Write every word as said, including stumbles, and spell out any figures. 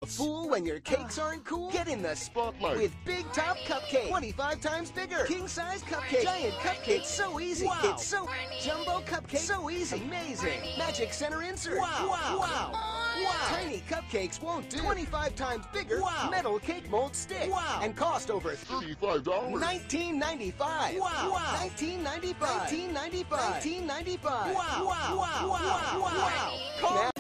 fool when your cakes aren't cool? Get in the Spotlight. with Big Top Cupcake. twenty-five times bigger. King size cupcake. Giant cupcake. So easy. Wow. It's so jumbo cupcake. So easy. Amazing. Magic center insert. Wow. Wow. Wow. Wow. Tiny cupcakes won't do. twenty-five times bigger. Wow. Metal cake mold stick. Wow. And cost over thirty-five dollars. nineteen ninety-five. Wow. Wow. nineteen ninety-five. nineteen ninety-five. nineteen ninety-five. Wow. Wow. Wow. Wow. Wow. Wow. Call now.